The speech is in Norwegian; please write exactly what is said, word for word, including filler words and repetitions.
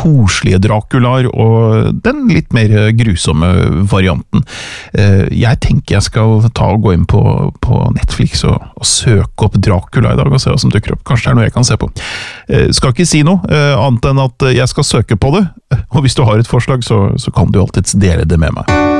koselige Draculaer og den litt mer grusomme varianten. Jeg tenker jeg skal ta og gå inn på, på Netflix og, og søke opp Dracula i dag og se hva som dukker opp. Kanskje det er noe jeg kan se på. Skal ikke si noe, annet enn at jeg skal søke på det, og hvis du har et forslag så, så kan du alltid dele det med meg.